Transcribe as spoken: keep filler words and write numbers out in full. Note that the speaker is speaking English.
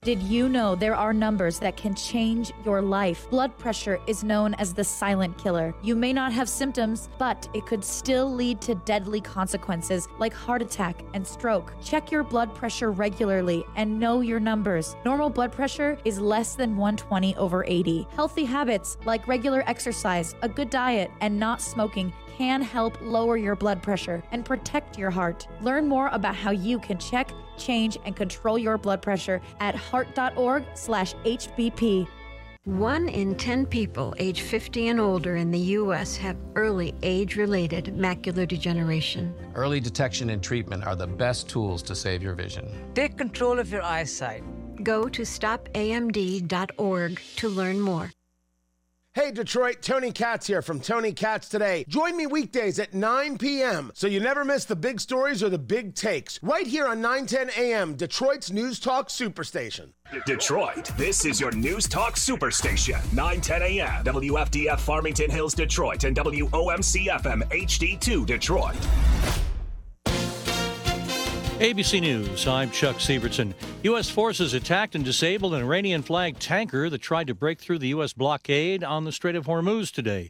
Did you know there are numbers that can change your life? Blood pressure is known as the silent killer. You may not have symptoms, but it could still lead to deadly consequences like heart attack and stroke. Check your blood pressure regularly and know your numbers. Normal blood pressure is less than one twenty over eighty. Healthy habits like regular exercise, a good diet, and not smoking can help lower your blood pressure and protect your heart. Learn more about how you can check, change, and control your blood pressure at heart.org slash HBP. One in ten people age fifty and older in the U S have early age-related macular degeneration. Early detection and treatment are the best tools to save your vision. Take control of your eyesight. Go to stop A M D dot org to learn more. Hey Detroit, Tony Katz here from Tony Katz Today. Join me weekdays at nine p.m. so you never miss the big stories or the big takes. Right here on nine ten A M, Detroit's News Talk Superstation. Detroit, this is your News Talk Superstation. nine ten A M, W F D F Farmington Hills, Detroit, and W O M C F M H D two, Detroit. A B C News, I'm Chuck Sievertson. U S forces attacked and disabled an Iranian-flagged tanker that tried to break through the U S blockade on the Strait of Hormuz today.